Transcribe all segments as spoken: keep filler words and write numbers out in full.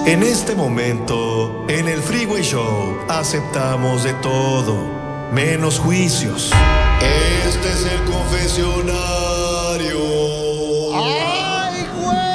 En este momento, en el Freeway Show, aceptamos de todo, menos juicios. Este es el confesionario. ¡Ay,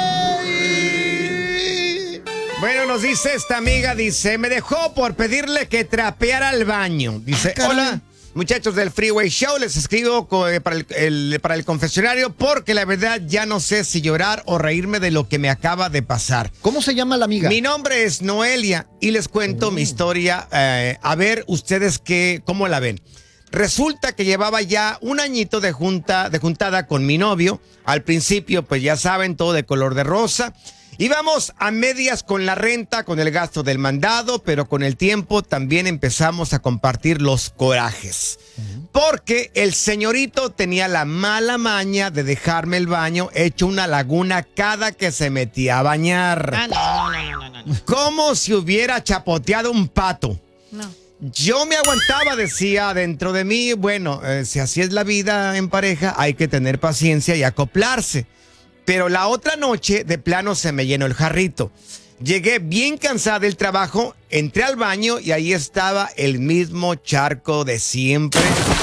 güey! Bueno, nos dice esta amiga, dice, me dejó por pedirle que trapeara el baño. Dice, Ah, hola, muchachos del Freeway Show, les escribo co- eh, para el, el- para el confesionario porque la verdad ya no sé si llorar o reírme de lo que me acaba de pasar. ¿Cómo se llama la amiga? Mi nombre es Noelia y les cuento mi historia, eh, a ver ustedes qué, cómo la ven. Resulta que llevaba ya un añito de junta, de juntada con mi novio. Al principio, pues ya saben, todo de color de rosa. Íbamos a medias con la renta, con el gasto del mandado, pero con el tiempo también empezamos a compartir los corajes. Porque el señorito tenía la mala maña de dejarme el baño hecho una laguna cada que se metía a bañar. Ah, no, no, no, no, no, no. Como si hubiera chapoteado un pato. No. Yo me aguantaba, decía dentro de mí, bueno, eh, si así es la vida en pareja, hay que tener paciencia y acoplarse. Pero la otra noche, de plano, se me llenó el jarrito. Llegué bien cansada del trabajo, entré al baño y ahí estaba el mismo charco de siempre.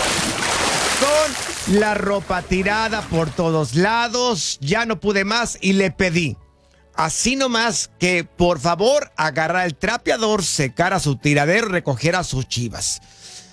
Con la ropa tirada por todos lados, ya no pude más y le pedí. Así nomás que por favor agarra el trapeador, secara su tiradero, recogiera sus chivas.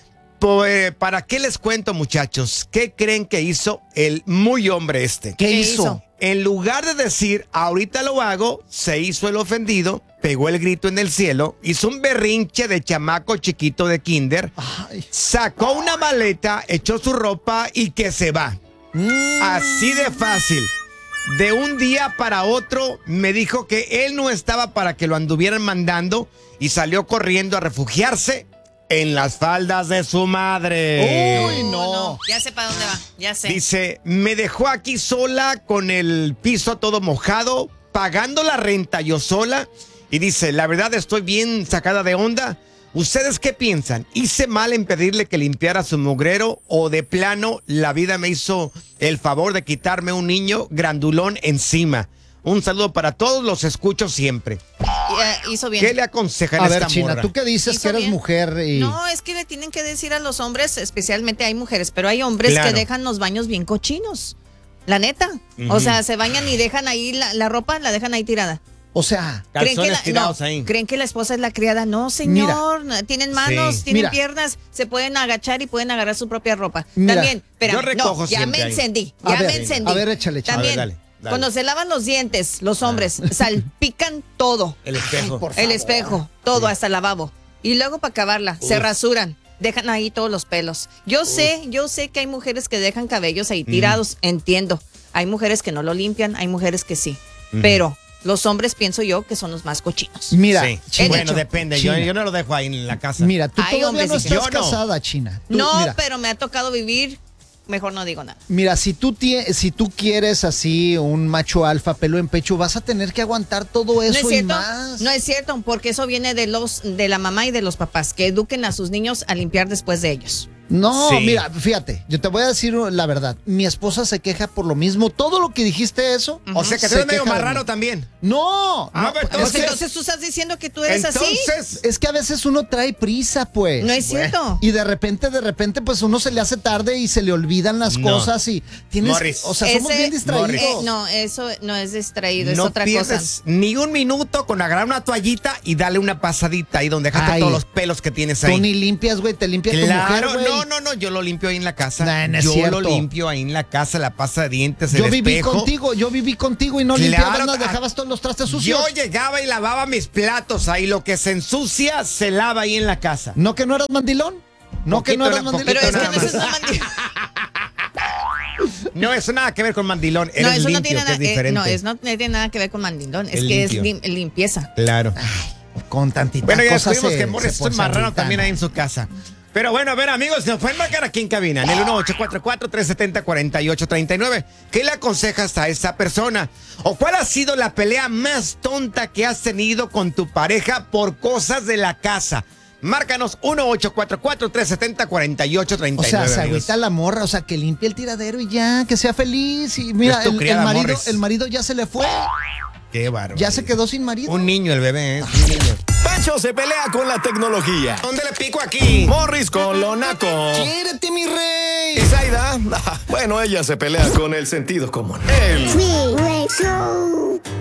Pues, ¿para qué les cuento, muchachos? ¿Qué creen que hizo el muy hombre este? ¿Qué, ¿Qué hizo? hizo? En lugar de decir, ahorita lo hago, se hizo el ofendido, pegó el grito en el cielo, hizo un berrinche de chamaco chiquito de kinder, Ay. sacó una maleta, echó su ropa y que se va. Mm. Así de fácil. De un día para otro me dijo que él no estaba para que lo anduvieran mandando y salió corriendo a refugiarse en las faldas de su madre. Uy, no. Ya sé para dónde va, ya sé. Dice, me dejó aquí sola con el piso todo mojado, pagando la renta yo sola. Y dice, la verdad estoy bien sacada de onda. ¿Ustedes qué piensan? ¿Hice mal en pedirle que limpiara su mugrero o de plano la vida me hizo el favor de quitarme un niño grandulón encima? Un saludo para todos, los escucho siempre. Eh, hizo bien. ¿Qué le aconsejan A a ver, esta China, morra? tú que dices Hizo que eres bien. mujer y... No, es que le tienen que decir a los hombres, especialmente hay mujeres, pero hay hombres Claro. que dejan los baños bien cochinos. La neta. O sea, se bañan y dejan ahí la, la ropa, la dejan ahí tirada. O sea, ¿Creen que, Calzones la, tirados no, ahí. ¿Creen que la esposa es la criada? No, señor. Tienen manos, Sí. tienen Mira. piernas, se pueden agachar y pueden agarrar su propia ropa. Mira. También, pero Yo recojo no, ya siempre me ahí. encendí, A ya ver, me encendí. a ver, échale, échale. También, A ver, dale, dale. cuando se lavan los dientes, los hombres salpican todo. El espejo. por El favor. espejo, todo, hasta el lavabo. Y luego para acabarla, se rasuran. Dejan ahí todos los pelos. Yo sé, yo sé que hay mujeres que dejan cabellos ahí tirados, entiendo. Hay mujeres que no lo limpian, hay mujeres que sí. Pero los hombres pienso yo que son los más cochinos. mira, Sí. China, Bueno, depende. Yo, China. yo no lo dejo ahí en la casa. Mira, tú Hay todavía hombres no y que- estás Yo no. casada, China. Tú, No, mira, pero me ha tocado vivir, mejor no digo nada. Mira, si tú, tie- si tú quieres así un macho alfa, pelo en pecho, vas a tener que aguantar todo No eso es y cierto, más. no es cierto, porque eso viene de los de la mamá y de los papás, que eduquen a sus niños a limpiar después de ellos. No, Sí. mira, fíjate, yo te voy a decir la verdad. Mi esposa se queja por lo mismo. Todo lo que dijiste eso. O sea que tú se eres medio queja de marrano mí. también. No, Ah, no, pero es, Pues que, entonces tú estás diciendo que tú eres así. Entonces, es que a veces uno trae prisa, pues. No es cierto. Y de repente, de repente, pues uno se le hace tarde y se le olvidan las No. cosas y tienes, Morris. o sea, somos Ese- bien distraídos. Morris. Eh, no, eso no es distraído, es no otra pierdes cosa. ni un minuto con agarrar una toallita y darle una pasadita ahí donde dejaste Ay. todos los pelos que tienes Tú ahí. ni limpias, güey, te limpia tu mujer, Claro, güey. no, no, no, yo lo limpio ahí en la casa. Nah, no es yo cierto. lo limpio ahí en la casa, la pasta de dientes, el Yo viví espejo. contigo, yo viví contigo y no Claro, limpiabas nada, ah, dejabas todos los trastes sucios. Yo llegaba y lavaba mis platos ahí, lo que se ensucia se lava ahí en la casa. ¿No que no eras mandilón? ¿No que no Poquito, eras na- mandilón? Pero es que nada no es más. una mandi- No, eso nada que ver con mandilón, No, eres eso limpio, no tiene que nada, es eh, diferente. no, es, no tiene nada que ver con mandilón, es Es que limpio. es lim- limpieza. Claro. Con tantita Bueno, ya cosa descubrimos se- que Morris se es un pone marrano agüita, también ¿no? ahí en su casa. Pero bueno, a ver, amigos, nos pueden marcar aquí en cabina, en el uno ocho cuatro cuatro, tres siete cero, cuatro ocho tres nueve. ¿Qué le aconsejas a esta persona? ¿O cuál ha sido la pelea más tonta que has tenido con tu pareja por cosas de la casa? Márcanos uno ocho cuatro cuatro, tres siete cero, cuatro ocho tres nueve. O sea, se amigos. agüita la morra, o sea, que limpie el tiradero y ya, que sea feliz. Y mira, Es tu el, el criada, marido, Morris. el marido ya se le fue. Qué bárbaro. Ya se quedó sin marido. Un niño el bebé, ¿eh? Un niño. Pancho se pelea con la tecnología. ¿Dónde le pico aquí? Morris con lo naco. ¡Quiérete, mi rey! Y Zaida, bueno, ella se pelea con el sentido común. El Freeway Show.